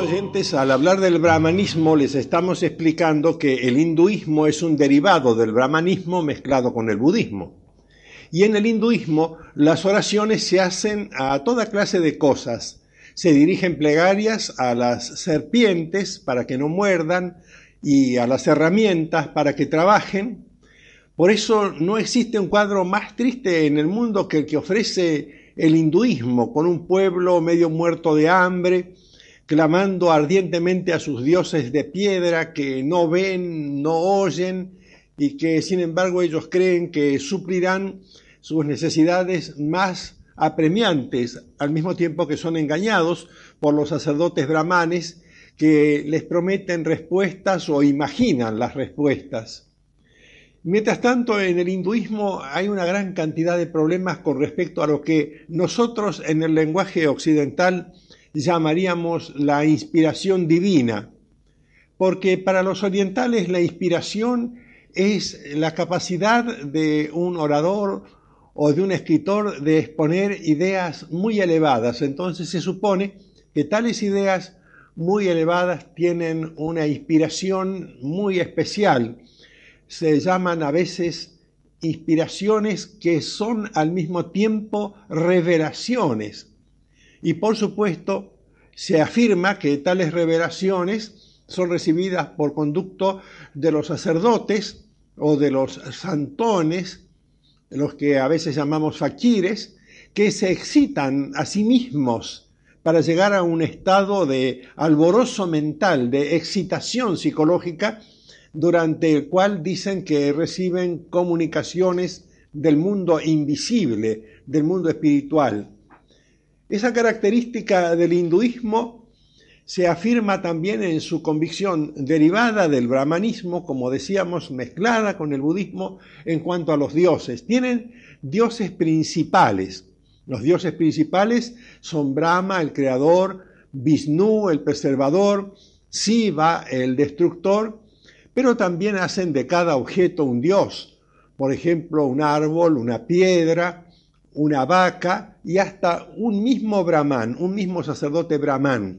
oyentes, al hablar del brahmanismo les estamos explicando que el hinduismo es un derivado del brahmanismo mezclado con el budismo. Y en el hinduismo las oraciones se hacen a toda clase de cosas. Se dirigen plegarias a las serpientes para que no muerdan y a las herramientas para que trabajen. Por eso no existe un cuadro más triste en el mundo que el que ofrece el hinduismo, con un pueblo medio muerto de hambre, clamando ardientemente a sus dioses de piedra que no ven, no oyen y que sin embargo ellos creen que suplirán sus necesidades más apremiantes, al mismo tiempo que son engañados por los sacerdotes brahmanes que les prometen respuestas o imaginan las respuestas. Mientras tanto, en el hinduismo hay una gran cantidad de problemas con respecto a lo que nosotros en el lenguaje occidental llamaríamos la inspiración divina, porque para los orientales la inspiración es la capacidad de un orador o de un escritor de exponer ideas muy elevadas. Entonces se supone que tales ideas muy elevadas tienen una inspiración muy especial. Se llaman a veces inspiraciones que son al mismo tiempo revelaciones. Y por supuesto, se afirma que tales revelaciones son recibidas por conducto de los sacerdotes o de los santones, los que a veces llamamos faquires, que se excitan a sí mismos para llegar a un estado de alborozo mental, de excitación psicológica, durante el cual dicen que reciben comunicaciones del mundo invisible, del mundo espiritual. Esa característica del hinduismo se afirma también en su convicción derivada del brahmanismo, como decíamos, mezclada con el budismo en cuanto a los dioses. Tienen dioses principales. Los dioses principales son Brahma, el creador, Vishnu, el preservador, Shiva, el destructor, pero también hacen de cada objeto un dios. Por ejemplo, un árbol, una piedra, una vaca y hasta un mismo brahman, un mismo sacerdote brahman.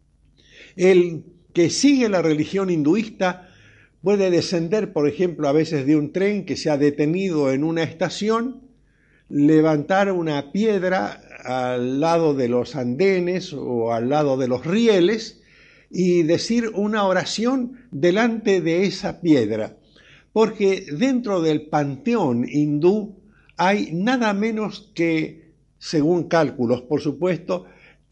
El que sigue la religión hinduista puede descender, por ejemplo, a veces de un tren que se ha detenido en una estación, levantar una piedra al lado de los andenes o al lado de los rieles y decir una oración delante de esa piedra, porque dentro del panteón hindú hay nada menos que, según cálculos, por supuesto,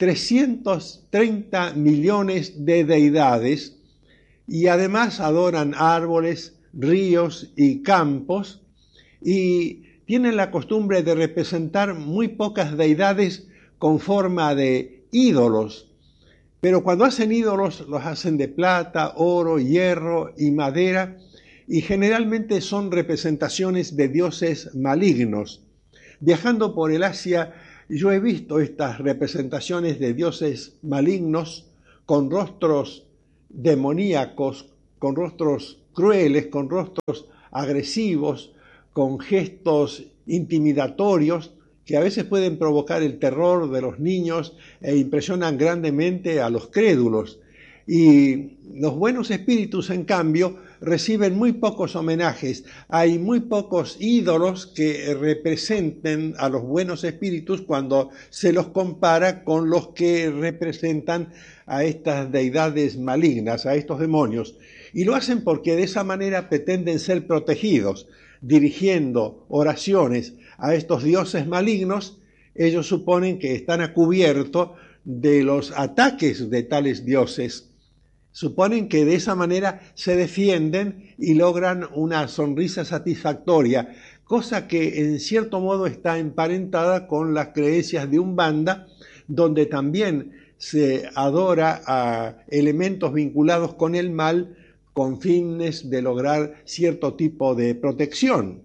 330 millones de deidades y además adoran árboles, ríos y campos y tienen la costumbre de representar muy pocas deidades con forma de ídolos. Pero cuando hacen ídolos los hacen de plata, oro, hierro y madera, y generalmente son representaciones de dioses malignos. Viajando por el Asia, yo he visto estas representaciones de dioses malignos con rostros demoníacos, con rostros crueles, con rostros agresivos, con gestos intimidatorios que a veces pueden provocar el terror de los niños e impresionan grandemente a los crédulos. Y los buenos espíritus, en cambio, reciben muy pocos homenajes. Hay muy pocos ídolos que representen a los buenos espíritus cuando se los compara con los que representan a estas deidades malignas, a estos demonios. Y lo hacen porque de esa manera pretenden ser protegidos, dirigiendo oraciones a estos dioses malignos. Ellos suponen que están a cubierto de los ataques de tales dioses. Suponen que de esa manera se defienden y logran una sonrisa satisfactoria, cosa que en cierto modo está emparentada con las creencias de Umbanda, donde también se adora a elementos vinculados con el mal con fines de lograr cierto tipo de protección.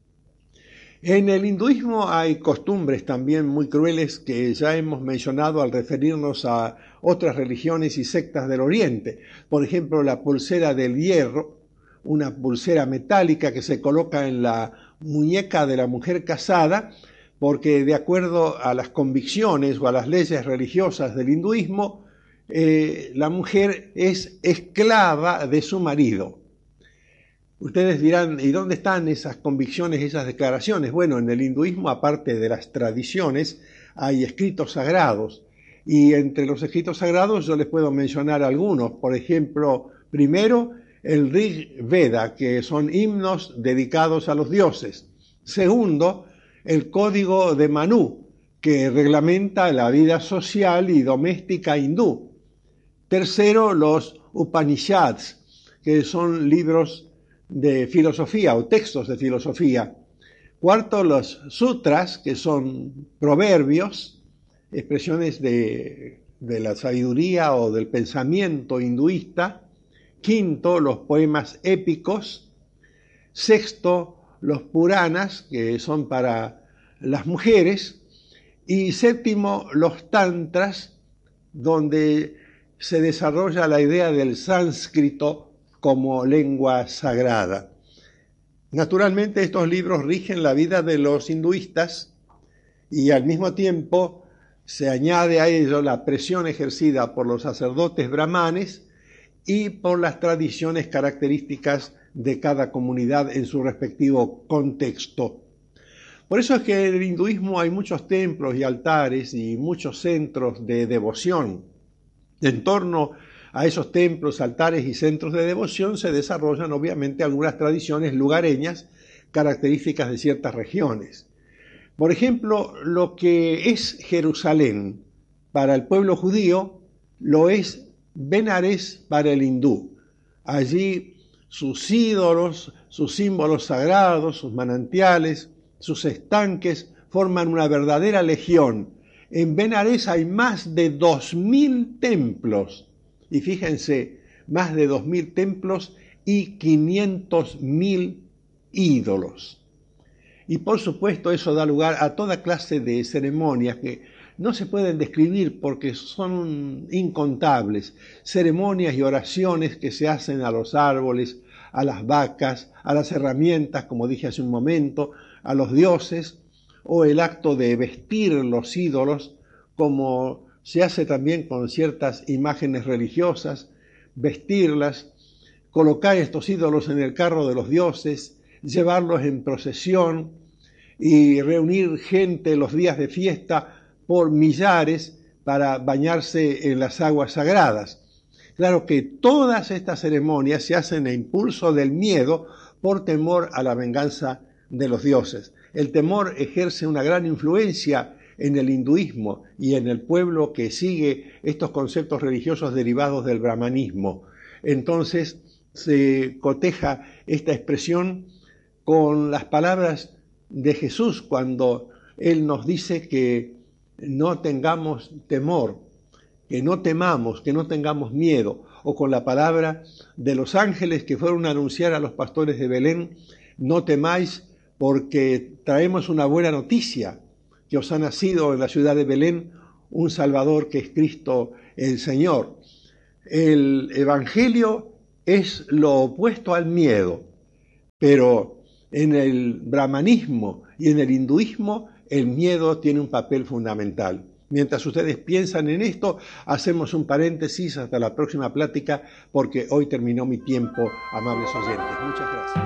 En el hinduismo hay costumbres también muy crueles que ya hemos mencionado al referirnos a otras religiones y sectas del Oriente. Por ejemplo, la pulsera del hierro, una pulsera metálica que se coloca en la muñeca de la mujer casada, porque de acuerdo a las convicciones o a las leyes religiosas del hinduismo, la mujer es esclava de su marido. Ustedes dirán, ¿y dónde están esas convicciones, esas declaraciones? Bueno, en el hinduismo, aparte de las tradiciones, hay escritos sagrados. Y entre los escritos sagrados yo les puedo mencionar algunos. Por ejemplo, primero, el Rig Veda, que son himnos dedicados a los dioses. Segundo, el Código de Manú, que reglamenta la vida social y doméstica hindú. Tercero, los Upanishads, que son libros de filosofía o textos de filosofía. Cuarto, los sutras, que son proverbios, expresiones de la sabiduría o del pensamiento hinduista. Quinto, los poemas épicos. Sexto, los Puranas, que son para las mujeres. Y séptimo, los tantras, donde se desarrolla la idea del sánscrito como lengua sagrada. Naturalmente, estos libros rigen la vida de los hinduistas y al mismo tiempo se añade a ello la presión ejercida por los sacerdotes brahmanes y por las tradiciones características de cada comunidad en su respectivo contexto. Por eso es que en el hinduismo hay muchos templos y altares y muchos centros de devoción. En torno a esos templos, altares y centros de devoción se desarrollan obviamente algunas tradiciones lugareñas características de ciertas regiones. Por ejemplo, lo que es Jerusalén para el pueblo judío lo es Benarés para el hindú. Allí sus ídolos, sus símbolos sagrados, sus manantiales, sus estanques forman una verdadera legión. En Benarés hay más de 2000 templos. Y fíjense, más de 2000 templos y 500.000 ídolos. Y por supuesto eso da lugar a toda clase de ceremonias que no se pueden describir porque son incontables. Ceremonias y oraciones que se hacen a los árboles, a las vacas, a las herramientas, como dije hace un momento, a los dioses, o el acto de vestir los ídolos como se hace también con ciertas imágenes religiosas, vestirlas, colocar estos ídolos en el carro de los dioses, llevarlos en procesión y reunir gente los días de fiesta por millares para bañarse en las aguas sagradas. Claro que todas estas ceremonias se hacen a impulso del miedo por temor a la venganza de los dioses. El temor ejerce una gran influencia en el hinduismo y en el pueblo que sigue estos conceptos religiosos derivados del brahmanismo. Entonces se coteja esta expresión con las palabras de Jesús cuando Él nos dice que no tengamos temor, que no temamos, que no tengamos miedo, o con la palabra de los ángeles que fueron a anunciar a los pastores de Belén: no temáis porque traemos una buena noticia, que os ha nacido en la ciudad de Belén un Salvador que es Cristo el Señor. El Evangelio es lo opuesto al miedo, pero en el brahmanismo y en el hinduismo el miedo tiene un papel fundamental. Mientras ustedes piensan en esto, hacemos un paréntesis hasta la próxima plática, porque hoy terminó mi tiempo, amables oyentes. Muchas gracias.